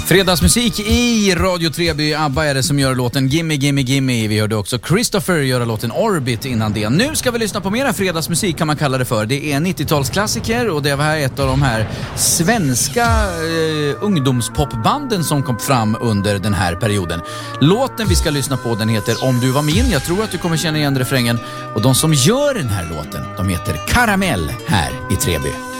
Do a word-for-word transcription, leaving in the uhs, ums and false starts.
Fredagsmusik i Radio Treby. ABBA är det som gör låten Gimme, Gimme, Gimme. Vi hörde också Christopher göra låten Orbit innan det. Nu ska vi lyssna på mera fredagsmusik kan man kalla det för. Det är nittiotalsklassiker och det var här ett av de här svenska eh, ungdomspopbanden som kom fram under den här perioden. Låten vi ska lyssna på den heter Om du var min. Jag tror att du kommer känna igen refrängen. Och de som gör den här låten, de heter Karamell här i Treby.